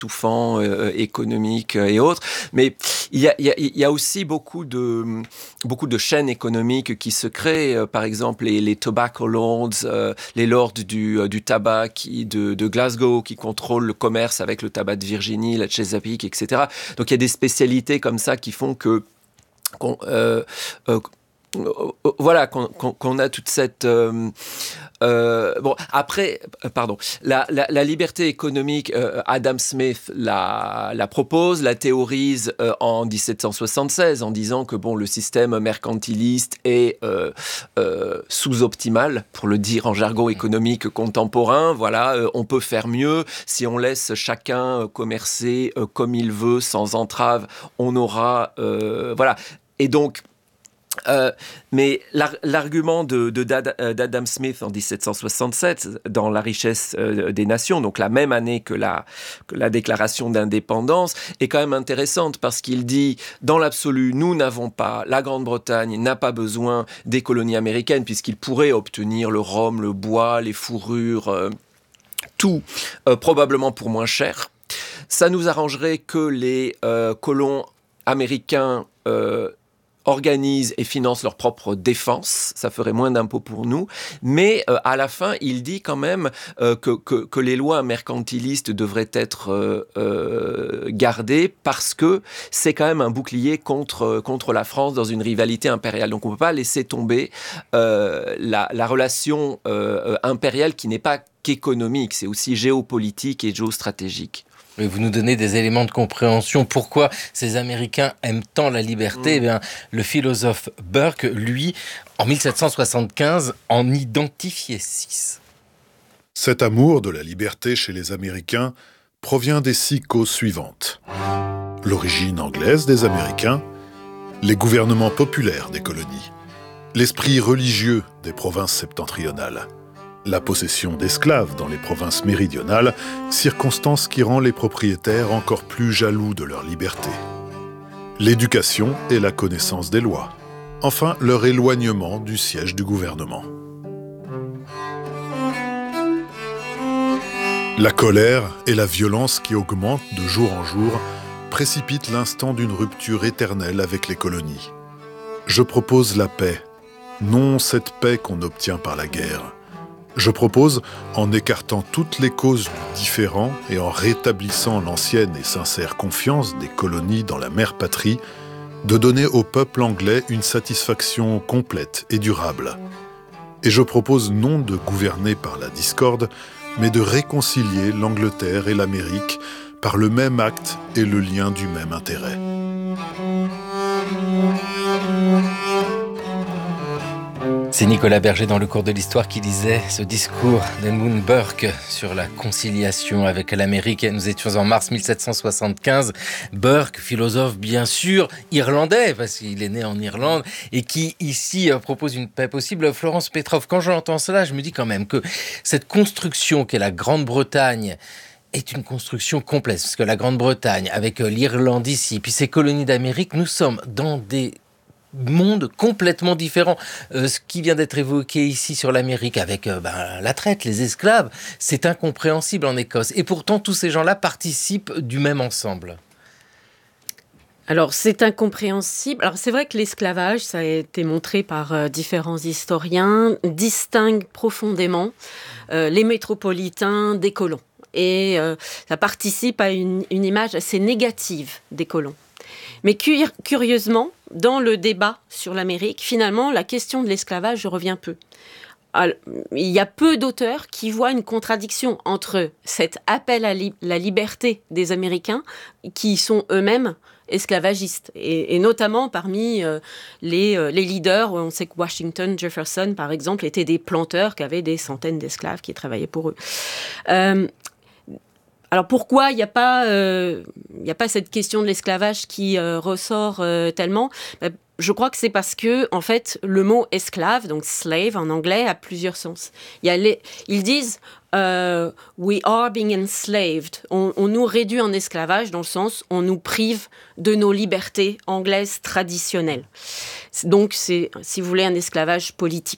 étouffant, économique et autres. Mais il y a aussi beaucoup de chaînes économiques qui se créent. Par exemple, les Tobacco Lords, les lords du tabac de Glasgow qui contrôlent le commerce avec le tabac de Virginie, la Chesapeake, etc. Donc il y a des spécialités comme ça qui font qu'on a toute cette la liberté économique, Adam Smith la propose, la théorise en 1776 en disant que le système mercantiliste est sous-optimal, pour le dire en jargon économique contemporain. On peut faire mieux si on laisse chacun commercer comme il veut, sans entrave. On aura et donc mais l'argument d'Adam Smith en 1767 dans La richesse des nations, donc la même année que la déclaration d'indépendance, est quand même intéressante parce qu'il dit, dans l'absolu, la Grande-Bretagne n'a pas besoin des colonies américaines puisqu'il pourrait obtenir le rhum, le bois, les fourrures, tout probablement pour moins cher. Ça nous arrangerait que les colons américains organisent et financent leur propre défense, ça ferait moins d'impôts pour nous, mais à la fin, il dit quand même que les lois mercantilistes devraient être gardées parce que c'est quand même un bouclier contre la France dans une rivalité impériale. Donc on ne peut pas laisser tomber la relation impériale qui n'est pas qu'économique, c'est aussi géopolitique et géostratégique. Et vous nous donnez des éléments de compréhension. Pourquoi ces Américains aiment tant la liberté ? Eh bien, le philosophe Burke, lui, en 1775, en identifiait 6. Cet amour de la liberté chez les Américains provient des 6 causes suivantes. L'origine anglaise des Américains, les gouvernements populaires des colonies, l'esprit religieux des provinces septentrionales, la possession d'esclaves dans les provinces méridionales, circonstance qui rend les propriétaires encore plus jaloux de leur liberté. L'éducation et la connaissance des lois. Enfin, leur éloignement du siège du gouvernement. La colère et la violence qui augmentent de jour en jour précipitent l'instant d'une rupture éternelle avec les colonies. Je propose la paix, non cette paix qu'on obtient par la guerre. Je propose, en écartant toutes les causes du différend et en rétablissant l'ancienne et sincère confiance des colonies dans la mère patrie, de donner au peuple anglais une satisfaction complète et durable. Et je propose non de gouverner par la discorde, mais de réconcilier l'Angleterre et l'Amérique par le même acte et le lien du même intérêt. C'est Nicolas Berger dans le cours de l'histoire qui lisait ce discours d'Edmund Burke sur la conciliation avec l'Amérique. Nous étions en mars 1775. Burke, philosophe bien sûr, irlandais, parce qu'il est né en Irlande, et qui ici propose une paix possible. Florence Petrov, quand j'entends cela, je me dis quand même que cette construction qu'est la Grande-Bretagne est une construction complexe, parce que la Grande-Bretagne, avec l'Irlande ici, puis ces colonies d'Amérique, nous sommes dans des monde complètement différent. Ce qui vient d'être évoqué ici sur l'Amérique avec la traite, les esclaves, c'est incompréhensible en Écosse. Et pourtant, tous ces gens-là participent du même ensemble. Alors, c'est incompréhensible. Alors, c'est vrai que l'esclavage, ça a été montré par différents historiens, distingue profondément les métropolitains des colons. Et ça participe à une image assez négative des colons. Mais curieusement, dans le débat sur l'Amérique, finalement, la question de l'esclavage revient peu. Alors, il y a peu d'auteurs qui voient une contradiction entre cet appel à la liberté des Américains, qui sont eux-mêmes esclavagistes, et notamment parmi les leaders. On sait que Washington, Jefferson, par exemple, étaient des planteurs qui avaient des centaines d'esclaves qui travaillaient pour eux. Alors pourquoi il n'y a pas cette question de l'esclavage qui ressort tellement ? Je crois que c'est parce que, en fait, le mot esclave, donc slave en anglais, a plusieurs sens. Ils disent we are being enslaved. On nous réduit en esclavage dans le sens on nous prive de nos libertés anglaises traditionnelles. Donc c'est, si vous voulez, un esclavage politique.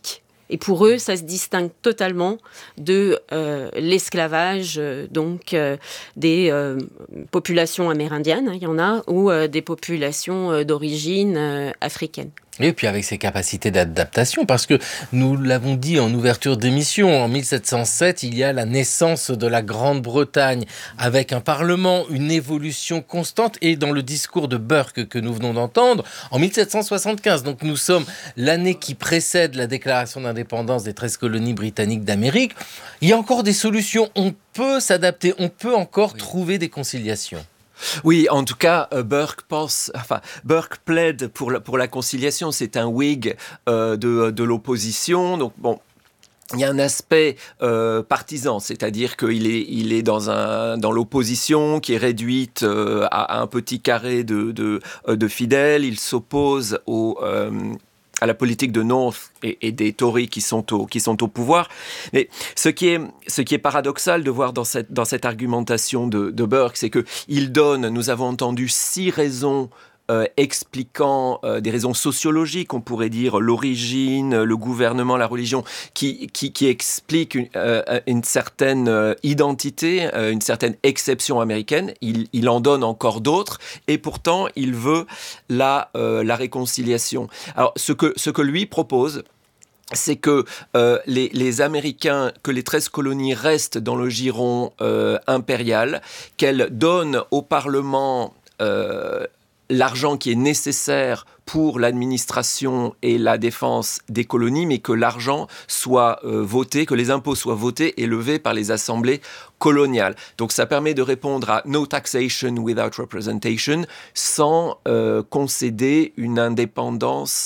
Et pour eux, ça se distingue totalement de l'esclavage des populations amérindiennes, il y en a, ou des populations d'origine africaine. Et puis avec ses capacités d'adaptation, parce que nous l'avons dit en ouverture d'émission, en 1707, il y a la naissance de la Grande-Bretagne, avec un parlement, une évolution constante, et dans le discours de Burke que nous venons d'entendre, en 1775, donc nous sommes l'année qui précède la déclaration d'indépendance des 13 colonies britanniques d'Amérique, il y a encore des solutions, on peut s'adapter, on peut encore trouver des conciliations. Oui, en tout cas, Burke plaide pour la conciliation. C'est un Whig de l'opposition. Donc bon, il y a un aspect partisan, c'est-à-dire qu'il est dans l'opposition qui est réduite à un petit carré de fidèles. Il s'oppose à la politique de North et des Tories qui sont au pouvoir. Mais ce qui est paradoxal de voir dans cette argumentation de Burke, c'est qu'il donne, nous avons entendu 6 raisons expliquant des raisons sociologiques, on pourrait dire l'origine, le gouvernement, la religion, qui expliquent une certaine identité, une certaine exception américaine. Il en donne encore d'autres, et pourtant il veut la réconciliation. Alors ce que lui propose, c'est que les Américains, que les 13 colonies restent dans le giron impérial, qu'elles donnent au Parlement l'argent qui est nécessaire pour l'administration et la défense des colonies, mais que l'argent soit voté, que les impôts soient votés et levés par les assemblées coloniales. Donc ça permet de répondre à no taxation without representation, sans concéder une indépendance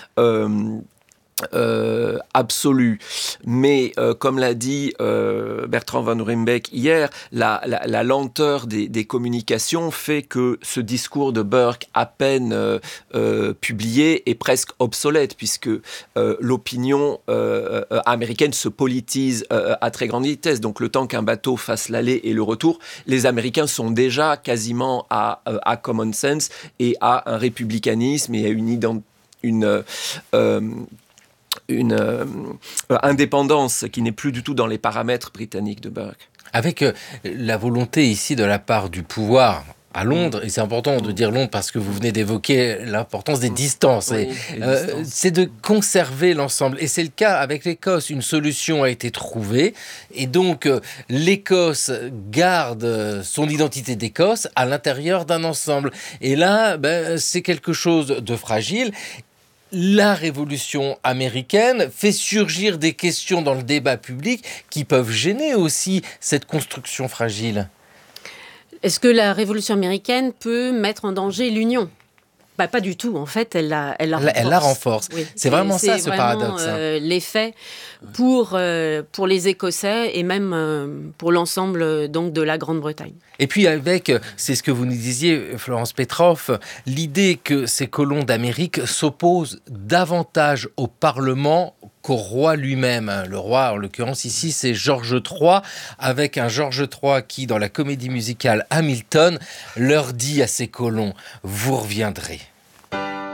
absolue. Mais comme l'a dit Bertrand Van Ruymbeck hier, la lenteur des communications fait que ce discours de Burke, à peine publié, est presque obsolète, puisque l'opinion américaine se politise à très grande vitesse. Donc le temps qu'un bateau fasse l'aller et le retour, les Américains sont déjà quasiment à common sense et à un républicanisme et à une indépendance qui n'est plus du tout dans les paramètres britanniques de Burke. Avec la volonté ici de la part du pouvoir à Londres, et c'est important de dire Londres parce que vous venez d'évoquer l'importance des distances, oui, c'est de conserver l'ensemble. Et c'est le cas avec l'Écosse. Une solution a été trouvée, et donc l'Écosse garde son identité d'Écosse à l'intérieur d'un ensemble. Et là, c'est quelque chose de fragile. La révolution américaine fait surgir des questions dans le débat public qui peuvent gêner aussi cette construction fragile. Est-ce que la révolution américaine peut mettre en danger l'Union ? Pas du tout, en fait, elle la renforce. Oui. C'est vraiment ça, ce paradoxe. C'est l'effet pour les Écossais et même pour l'ensemble donc, de la Grande-Bretagne. Et puis c'est ce que vous nous disiez, Florence Petroff, l'idée que ces colons d'Amérique s'opposent davantage au Parlement qu'au roi lui-même. Le roi, en l'occurrence ici, c'est George III, avec un George III qui, dans la comédie musicale Hamilton, leur dit à ses colons « Vous reviendrez ».